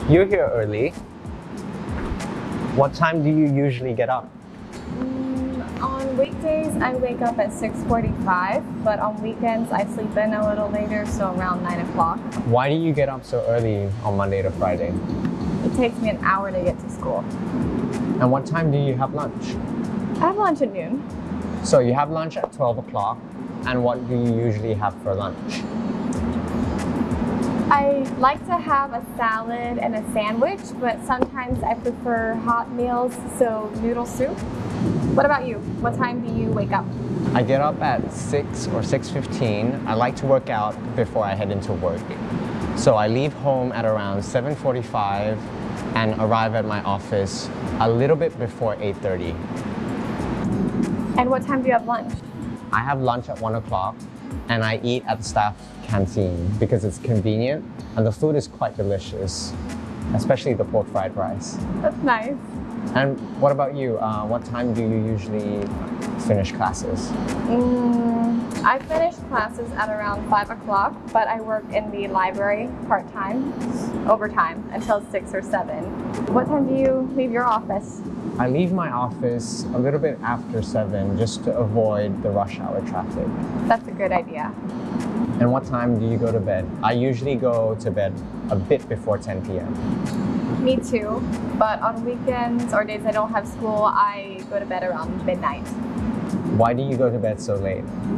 You're here early. What time do you usually get up? On weekdays, I wake up at 6:45, but on weekends, I sleep in a little later, so around 9 o'clock. Why do you get up so early on Monday to Friday? It takes me an hour to get to school. And what time do you have lunch? I have lunch at noon. So you have lunch at 12 o'clock, and what do you usually have for lunch? I like to have a salad and a sandwich, but sometimes I prefer hot meals, so noodle soup. What about you? What time do you wake up? I get up at 6 or 6:15. I like to work out before I head into work. So I leave home at around 7:45 and arrive at my office a little bit before 8:30. And what time do you have lunch? I have lunch at 1 o'clock and I eat at the staff canteen because it's convenient and the food is quite delicious, especially the pork fried rice. That's nice. And what about you? What time do you usually finish classes? I finish classes at around 5 o'clock, but I work in the library part-time, overtime, until 6 or 7. What time do you leave your office? I leave my office a little bit after 7 just to avoid the rush hour traffic. That's a good idea. And what time do you go to bed? I usually go to bed a bit before 10 p.m. Me too, but on weekends or days I don't have school, I go to bed around midnight. Why do you go to bed so late?